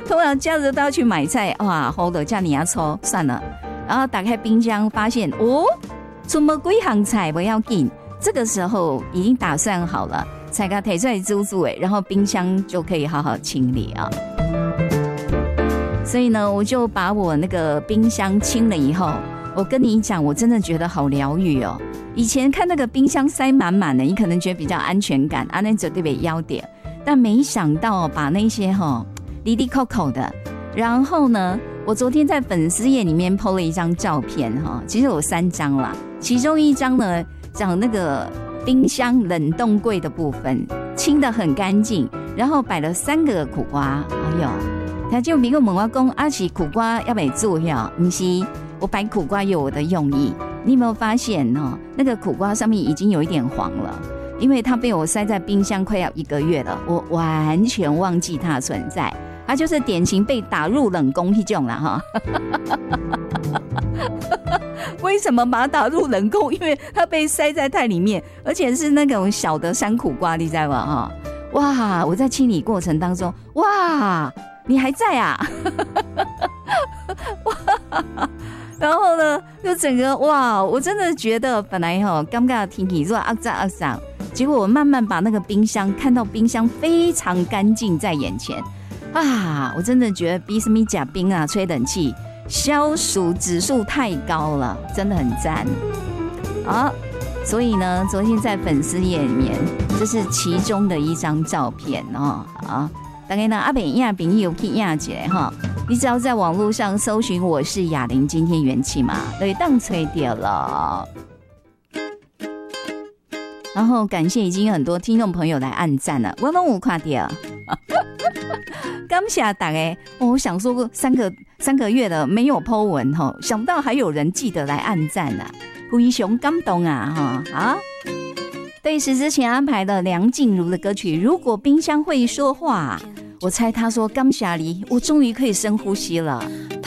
通常假日都要去买菜，哇，好的叫你要抽算了。然后打开冰箱，发现哦，怎么几行菜不要紧？这个时候已经打算好了，菜给提出来煮煮，然后冰箱就可以好好清理啊。所以呢，我就把我那个冰箱清了以后，我跟你讲，我真的觉得好疗愈哦。以前看那个冰箱塞满满的，你可能觉得比较安全感，那绝对被腰点。但没想到把那些哩哩扣扣的，然后呢，我昨天在粉丝页里面 po 了一张照片其实有3张啦，其中一张呢讲那个冰箱冷冻柜的部分清得很干净，然后摆了3个苦瓜。哎呦，他就朋友问我说阿奇苦瓜要不要做呀？不是，我摆苦瓜有我的用意。你有没有发现那个苦瓜上面已经有一点黄了？因为它被我塞在冰箱快要1个月了，我完全忘记它存在。它就是典型被打入冷宫那种啦为什么把它打入冷宫？因为它被塞在太里面，而且是那种小的山苦瓜，你知道吗？哇！我在清理过程当中，哇，你还在啊？哇！然后呢，就整个哇，我真的觉得本来刚刚天气热肮脏，结果我慢慢把那个冰箱看到冰箱非常干净在眼前啊，我真的觉得比什么假冰啊，吹冷气消暑指数太高了，真的很赞啊！所以呢，昨天在粉丝页里面，这是其中的一张照片啊。大概呢，阿北亚朋友去亚姐你只要在网络上搜寻我是雅玲，今天元气嘛，对，当吹掉了。然后感谢已经有很多听众朋友来按赞了，我都有看到。感谢大家我想说过三个月了没有 po 文想不到还有人记得来按赞啊，非常感动啊对时之前安排了梁静茹的歌曲《如果冰箱会说话》，我猜他说感谢你，我终于可以深呼吸了。